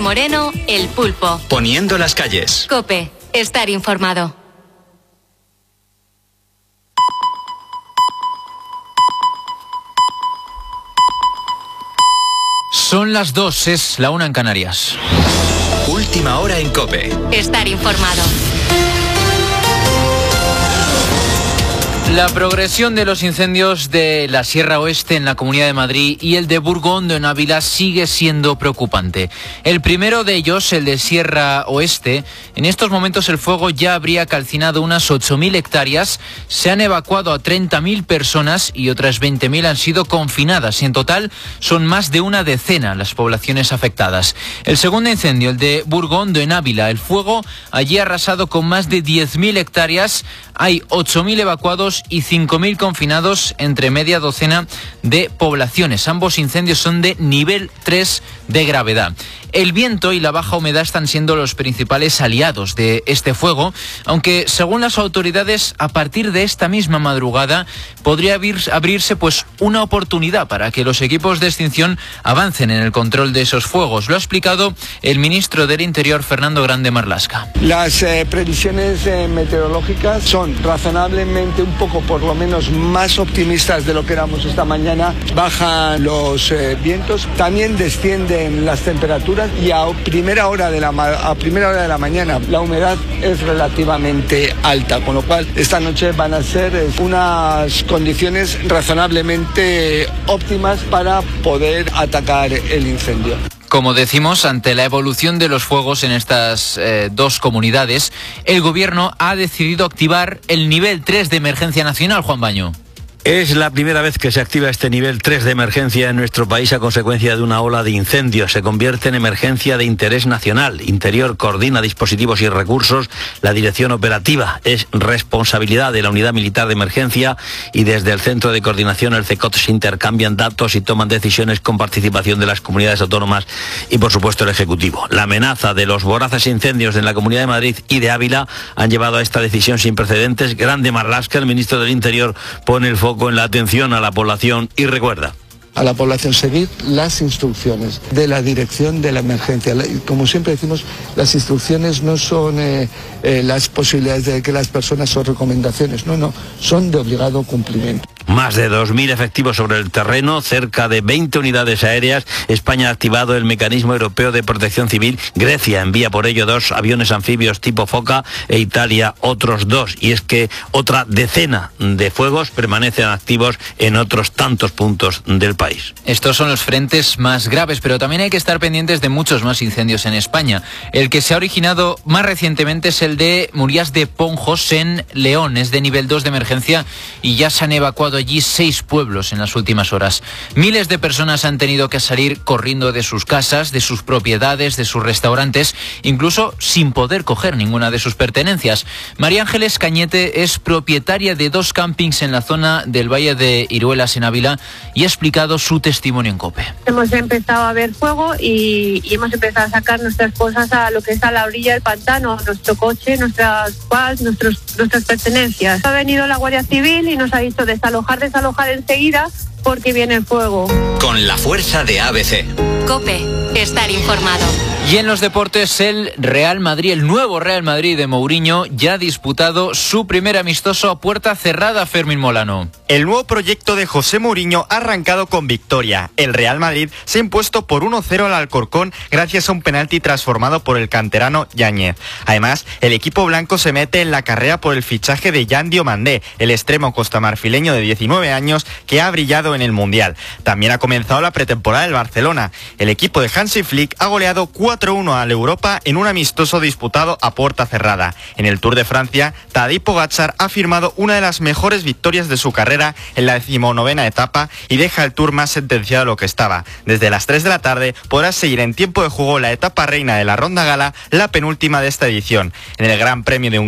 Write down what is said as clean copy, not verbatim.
Moreno, El Pulpo. Poniendo las calles. COPE. Estar informado. Son las 2, es la 1 en Canarias. Última hora en COPE. Estar informado. La progresión de los incendios de la Sierra Oeste en la Comunidad de Madrid y el de Burgondo en Ávila sigue siendo preocupante. El primero de ellos, el de Sierra Oeste, en estos momentos el fuego ya habría calcinado unas 8.000 hectáreas, se han evacuado a 30.000 personas y otras 20.000 han sido confinadas. En total son más de una decena las poblaciones afectadas. El segundo incendio, el de Burgondo en Ávila, el fuego allí ha arrasado con más de 10.000 hectáreas, hay 8.000 evacuados y 5.000 confinados entre media docena de poblaciones. Ambos incendios son de nivel 3 de gravedad. El viento y la baja humedad están siendo los principales aliados de este fuego, aunque según las autoridades, a partir de esta misma madrugada podría abrirse una oportunidad para que los equipos de extinción avancen en el control de esos fuegos. Lo ha explicado el ministro del Interior, Fernando Grande Marlaska. Las previsiones meteorológicas son razonablemente un poco, por lo menos, más optimistas de lo que éramos esta mañana. Bajan los vientos, también descienden las temperaturas y a primera hora de la mañana la humedad es relativamente alta, con lo cual esta noche van a ser unas condiciones razonablemente óptimas para poder atacar el incendio. Como decimos, ante la evolución de los fuegos en estas dos comunidades, el Gobierno ha decidido activar el nivel 3 de emergencia nacional, Juan Baño. Es la primera vez que se activa este nivel 3 de emergencia en nuestro país a consecuencia de una ola de incendios. Se convierte en emergencia de interés nacional. Interior coordina dispositivos y recursos. La dirección operativa es responsabilidad de la Unidad Militar de Emergencia y desde el Centro de Coordinación, el CECOT, se intercambian datos y toman decisiones con participación de las comunidades autónomas y, por supuesto, el Ejecutivo. La amenaza de los voraces incendios en la Comunidad de Madrid y de Ávila han llevado a esta decisión sin precedentes. Grande Marlaska, el ministro del Interior, pone el foco en la atención a la población y recuerda a la población seguir las instrucciones de la dirección de la emergencia. Como siempre decimos, las instrucciones no son las posibilidades de que las personas o recomendaciones, no, son de obligado cumplimiento. Más de 2.000 efectivos sobre el terreno, cerca de 20 unidades aéreas. España ha activado el mecanismo europeo de protección civil. Grecia envía por ello 2 aviones anfibios tipo Foca e Italia otros 2. Y es que otra decena de fuegos permanecen activos en otros tantos puntos del país. Estos son los frentes más graves, pero también hay que estar pendientes de muchos más incendios en España. El que se ha originado más recientemente es el de Murias de Ponjos en León. Es de nivel 2 de emergencia y ya se han evacuado allí 6 pueblos en las últimas horas. Miles de personas han tenido que salir corriendo de sus casas, de sus propiedades, de sus restaurantes, incluso sin poder coger ninguna de sus pertenencias. María Ángeles Cañete es propietaria de 2 campings en la zona del Valle de Iruelas, en Ávila, y ha explicado su testimonio en COPE. Hemos empezado a ver fuego y hemos empezado a sacar nuestras cosas a lo que está a la orilla del pantano, nuestro coche, nuestras pertenencias. Ha venido la Guardia Civil y nos ha dicho desalojar enseguida porque viene el fuego. Con la fuerza de ABC. COPE. Estar informado. Y en los deportes, el Real Madrid, el nuevo Real Madrid de Mourinho, ya ha disputado su primer amistoso a puerta cerrada, Fermín Molano. El nuevo proyecto de José Mourinho ha arrancado con victoria. El Real Madrid se ha impuesto por 1-0 al Alcorcón gracias a un penalti transformado por el canterano Yáñez. Además, el equipo blanco se mete en la carrera por el fichaje de Yan Diomandé, el extremo costamarfileño de 19 años que ha brillado en el Mundial. También ha comenzado la pretemporada del Barcelona. El equipo de Hansi Flick ha goleado 4-1 al Europa en un amistoso disputado a puerta cerrada. En el Tour de Francia, Tadej Pogačar ha firmado una de las mejores victorias de su carrera en la 19ª etapa y deja el Tour más sentenciado de lo que estaba. Desde las 3 de la tarde podrás seguir en tiempo de juego la etapa reina de la Ronda Gala, la penúltima de esta edición. En el Gran Premio de